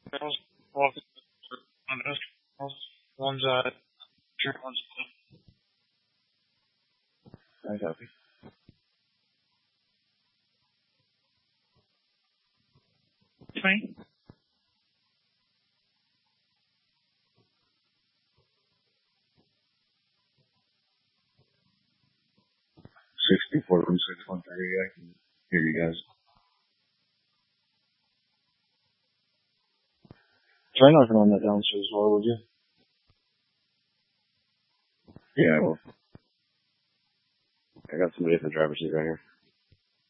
Girls walking on this house. One's drink, one's I copy. me. 64 room 613. I can hear you guys. Try knocking on that downstairs door, would you? Yeah, I will. I got somebody at the driver's seat right here.